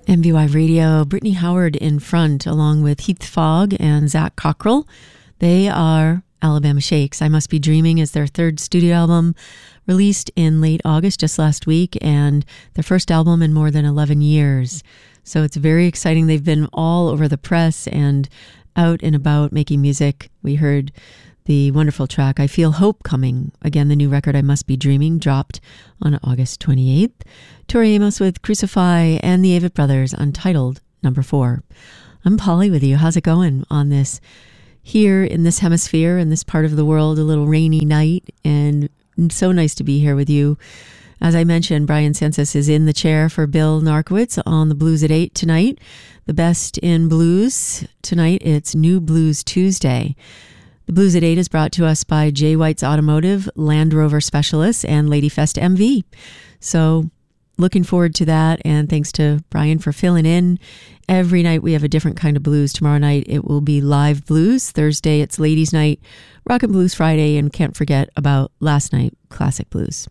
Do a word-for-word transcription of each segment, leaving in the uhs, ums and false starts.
M B Y Radio, Brittany Howard in front, along with Heath Fogg and Zach Cockrell. They are Alabama Shakes. I Must Be Dreaming is their third studio album, released in late August, just last week, and their first album in more than eleven years. So it's very exciting. They've been all over the press and out and about making music. We heard the wonderful track, I Feel Hope Coming. Again, the new record, I Must Be Dreaming, dropped on August twenty-eighth. Tori Amos with Crucify and the Avett Brothers, Untitled, number four. I'm Polly with you. How's it going on this, here in this hemisphere, in this part of the world, a little rainy night, and so nice to be here with you. As I mentioned, Brian Census is in the chair for Bill Narkowitz on the Blues at eight tonight. The best in blues. Tonight, it's New Blues Tuesday. The Blues at eight is brought to us by Jay White's Automotive, Land Rover Specialists, and Ladyfest M V. So looking forward to that, and thanks to Brian for filling in. Every night we have a different kind of blues. Tomorrow night it will be live blues. Thursday it's ladies' night, Rock and Blues Friday, and can't forget about last night, classic blues.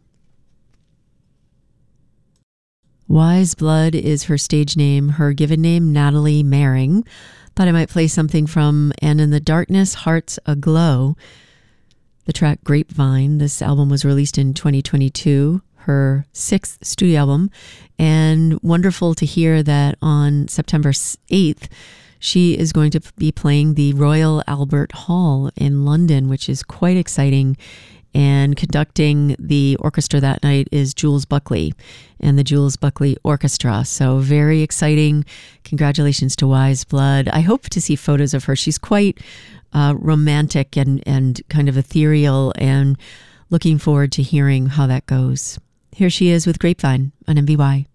Wise Blood is her stage name, her given name, Natalie Mering. Thought I might play something from And in the Darkness, Hearts Aglow, the track Grapevine. This album was released in twenty twenty-two, her sixth studio album, and wonderful to hear that on September eighth, she is going to be playing the Royal Albert Hall in London, which is quite exciting. And conducting the orchestra that night is Jules Buckley and the Jules Buckley Orchestra. So very exciting. Congratulations to Wise Blood. I hope to see photos of her. She's quite uh, romantic and, and kind of ethereal, and looking forward to hearing how that goes. Here she is with Grapevine on M B Y.